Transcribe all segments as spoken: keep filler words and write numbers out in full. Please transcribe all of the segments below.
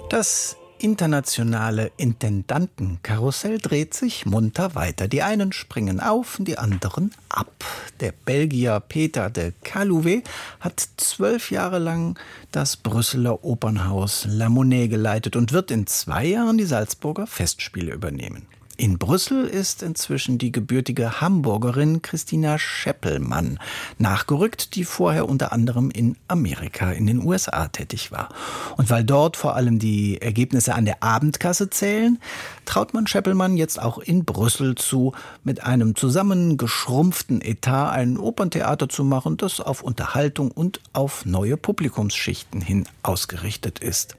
Das internationale Intendantenkarussell dreht sich munter weiter. Die einen springen auf, die anderen ab. Der Belgier Peter de Calouvet hat zwölf Jahre lang das Brüsseler Opernhaus La Monnaie geleitet und wird in zwei Jahren die Salzburger Festspiele übernehmen. In Brüssel ist inzwischen die gebürtige Hamburgerin Christina Scheppelmann nachgerückt, die vorher unter anderem in Amerika, in den U S A tätig war. Und weil dort vor allem die Ergebnisse an der Abendkasse zählen, traut man Scheppelmann jetzt auch in Brüssel zu, mit einem zusammengeschrumpften Etat ein Operntheater zu machen, das auf Unterhaltung und auf neue Publikumsschichten hin ausgerichtet ist.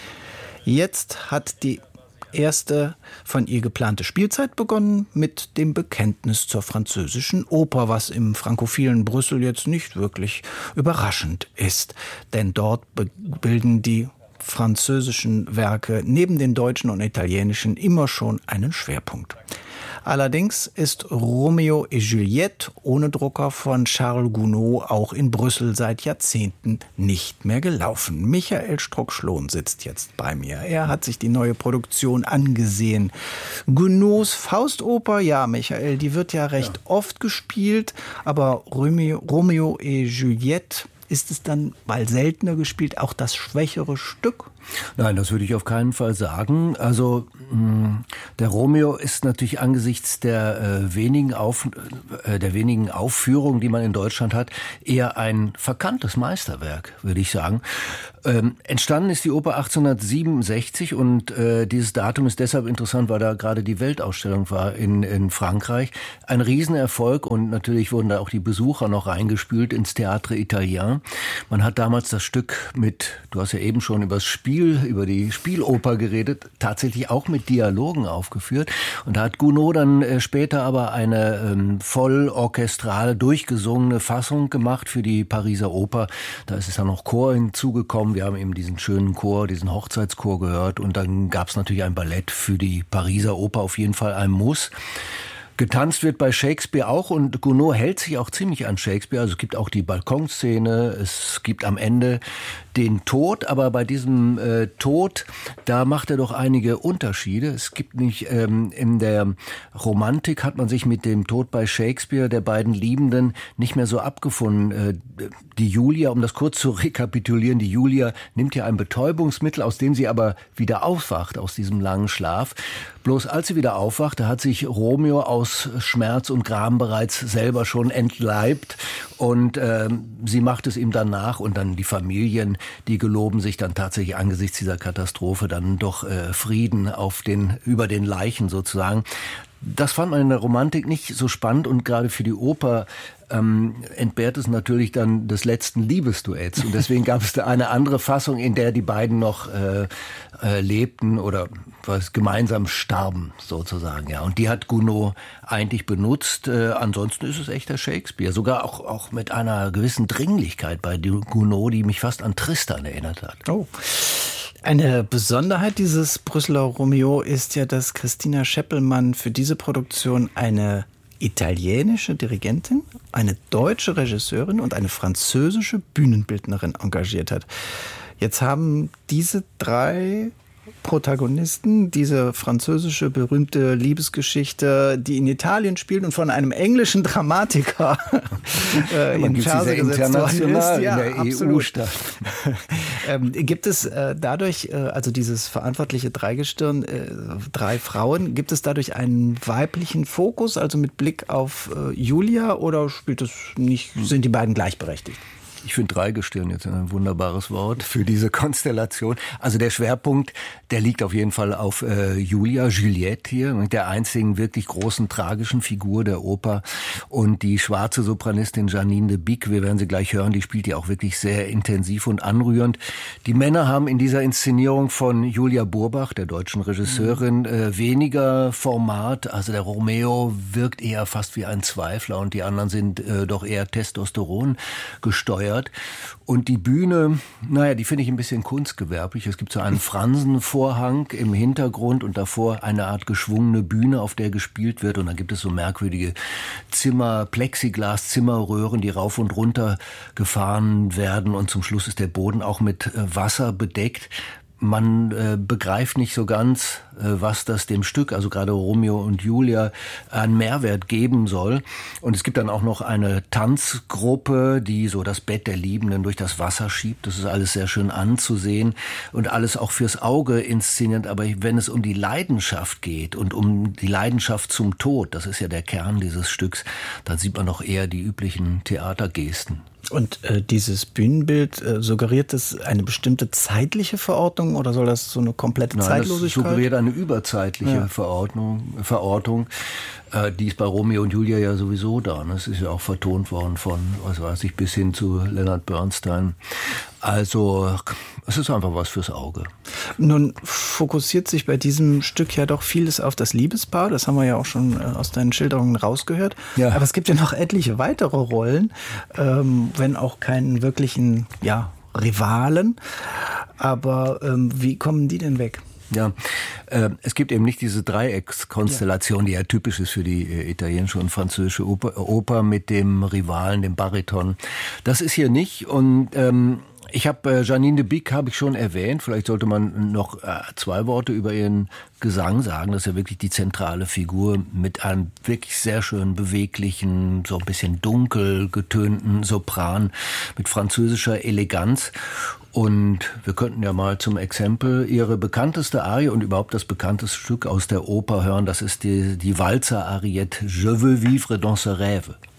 Jetzt hat die erste von ihr geplante Spielzeit begonnen mit dem Bekenntnis zur französischen Oper, was im frankophilen Brüssel jetzt nicht wirklich überraschend ist. Denn dort bilden die französischen Werke neben den deutschen und italienischen immer schon einen Schwerpunkt. Allerdings ist Romeo et Juliette ohne Drucker von Charles Gounod auch in Brüssel seit Jahrzehnten nicht mehr gelaufen. Michael Struck-Schlohn sitzt jetzt bei mir. Er hat sich die neue Produktion angesehen. Gounods Faustoper, ja Michael, die wird ja recht ja. oft gespielt, aber Romeo, Romeo et Juliette, ist es dann, weil seltener gespielt, auch das schwächere Stück? Nein, das würde ich auf keinen Fall sagen. Also mh, der Romeo ist natürlich angesichts der äh, wenigen Auf, äh, der wenigen Aufführungen, die man in Deutschland hat, eher ein verkanntes Meisterwerk, würde ich sagen. Ähm, entstanden ist die Oper achtzehnhundertsiebenundsechzig und äh, dieses Datum ist deshalb interessant, weil da gerade die Weltausstellung war in, in Frankreich. Ein Riesenerfolg und natürlich wurden da auch die Besucher noch reingespült ins Théâtre Italien. Man hat damals das Stück mit, du hast ja eben schon über das Spiel, über die Spieloper geredet, tatsächlich auch mit Dialogen aufgeführt. Und da hat Gounod dann äh, später aber eine ähm, voll orchestrale, durchgesungene Fassung gemacht für die Pariser Oper. Da ist es dann noch Chor hinzugekommen. Wir haben eben diesen schönen Chor, diesen Hochzeitschor gehört. Und dann gab es natürlich ein Ballett für die Pariser Oper, auf jeden Fall ein Muss. Getanzt wird bei Shakespeare auch und Gounod hält sich auch ziemlich an Shakespeare. Also es gibt auch die Balkonszene, es gibt am Ende den Tod, aber bei diesem äh, Tod, da macht er doch einige Unterschiede. Es gibt nicht, ähm, in der Romantik hat man sich mit dem Tod bei Shakespeare, der beiden Liebenden, nicht mehr so abgefunden. Äh, die Julia, um das kurz zu rekapitulieren, die Julia nimmt ja ein Betäubungsmittel, aus dem sie aber wieder aufwacht, aus diesem langen Schlaf. Bloß als sie wieder aufwacht, da hat sich Romeo aus Schmerz und Gram bereits selber schon entleibt und äh, sie macht es ihm dann nach und dann die Familien, die geloben sich dann tatsächlich angesichts dieser Katastrophe dann doch äh, Frieden auf den, über den Leichen sozusagen. Das fand man in der Romantik nicht so spannend und gerade für die Oper ähm, entbehrt es natürlich dann des letzten Liebesduetts. Und deswegen gab es da eine andere Fassung, in der die beiden noch äh, äh, lebten oder was gemeinsam starben sozusagen. Ja. Und die hat Gounod eigentlich benutzt. Äh, ansonsten ist es echter Shakespeare. Sogar auch, auch mit einer gewissen Dringlichkeit bei Gounod, die mich fast an Tristan erinnert hat. Oh. Eine Besonderheit dieses Brüsseler Romeo ist ja, dass Christina Scheppelmann für diese Produktion eine italienische Dirigentin, eine deutsche Regisseurin und eine französische Bühnenbildnerin engagiert hat. Jetzt haben diese drei Protagonisten, diese französische berühmte Liebesgeschichte, die in Italien spielt und von einem englischen Dramatiker äh, in Verse gesetzt worden ist. Ja, in der absolut. E U-Stadt. ähm, gibt es äh, dadurch, äh, also dieses verantwortliche Dreigestirn, äh, drei Frauen, gibt es dadurch einen weiblichen Fokus, also mit Blick auf äh, Julia, oder spielt es nicht, sind die beiden gleichberechtigt? Ich finde Dreigestirn jetzt ein wunderbares Wort für diese Konstellation. Also der Schwerpunkt, der liegt auf jeden Fall auf äh, Julia, Juliette hier, mit der einzigen wirklich großen tragischen Figur der Oper. Und die schwarze Sopranistin Janine de Bic, wir werden sie gleich hören, die spielt ja auch wirklich sehr intensiv und anrührend. Die Männer haben in dieser Inszenierung von Julia Burbach, der deutschen Regisseurin, äh, weniger Format. Also der Romeo wirkt eher fast wie ein Zweifler und die anderen sind äh, doch eher Testosteron gesteuert. Und die Bühne, naja, die finde ich ein bisschen kunstgewerblich. Es gibt so einen Fransenvorhang im Hintergrund und davor eine Art geschwungene Bühne, auf der gespielt wird. Und dann gibt es so merkwürdige Zimmer, Plexiglas-Zimmerröhren, die rauf und runter gefahren werden. Und zum Schluss ist der Boden auch mit Wasser bedeckt. man äh, begreift nicht so ganz, äh, was das dem Stück, also gerade Romeo und Julia, an Mehrwert geben soll. Und es gibt dann auch noch eine Tanzgruppe, die so das Bett der Liebenden durch das Wasser schiebt. Das ist alles sehr schön anzusehen und alles auch fürs Auge inszeniert. Aber wenn es um die Leidenschaft geht und um die Leidenschaft zum Tod, das ist ja der Kern dieses Stücks, dann sieht man doch eher die üblichen Theatergesten. Und äh, dieses Bühnenbild, äh, suggeriert das eine bestimmte zeitliche Verordnung oder soll das so eine komplette Nein, Zeitlosigkeit? Das suggeriert eine überzeitliche ja. Verordnung, Verortung. Äh, die ist bei Romeo und Julia ja sowieso da. Ne? Es ist ja auch vertont worden von, was weiß ich, bis hin zu Leonard Bernstein. Also es ist einfach was fürs Auge. Nun fokussiert sich bei diesem Stück ja doch vieles auf das Liebespaar. Das haben wir ja auch schon aus deinen Schilderungen rausgehört. Ja. Aber es gibt ja noch etliche weitere Rollen, ähm, wenn auch keinen wirklichen ja, Rivalen. Aber ähm, wie kommen die denn weg? Ja, äh, es gibt eben nicht diese Dreieckskonstellation, ja. die ja typisch ist für die äh, italienische und französische Oper, Oper mit dem Rivalen, dem Bariton. Das ist hier nicht und ähm, ich habe äh, Janine de Bic habe ich schon erwähnt. Vielleicht sollte man noch äh, zwei Worte über ihren Gesang sagen. Das ist ja wirklich die zentrale Figur mit einem wirklich sehr schön beweglichen, so ein bisschen dunkel getönten Sopran mit französischer Eleganz. Und wir könnten ja mal zum Exempel ihre bekannteste Arie und überhaupt das bekannteste Stück aus der Oper hören. Das ist die, die Walzer-Ariette Je veux vivre dans ce rêve.